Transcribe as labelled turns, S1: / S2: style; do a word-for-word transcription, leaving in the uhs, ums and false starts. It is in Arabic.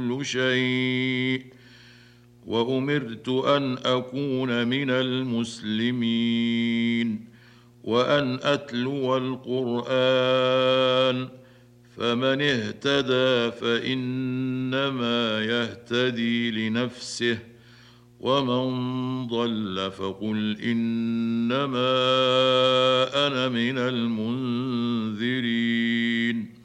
S1: كل شيء وأمرت أن أكون من المسلمين وأن أتلو القرآن فمن اهتدى فإنما يهتدي لنفسه ومن ضل فقل إنما أنا من المنذرين